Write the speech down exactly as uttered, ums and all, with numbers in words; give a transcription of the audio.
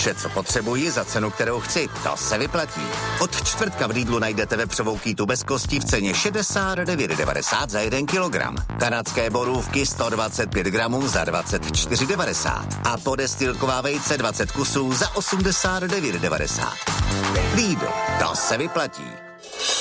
Vše, co potřebuji za cenu, kterou chci, to se vyplatí. Od čtvrtka v Lidlu najdete vepřovou kýtu bez kostí v ceně šedesát devět devadesát za jeden kilogram. Kanadské borůvky sto dvacet pět gramů za dvacet čtyři devadesát. A podestýlková vejce dvacet kusů za osmdesát devět devadesát. Lidl, to se vyplatí.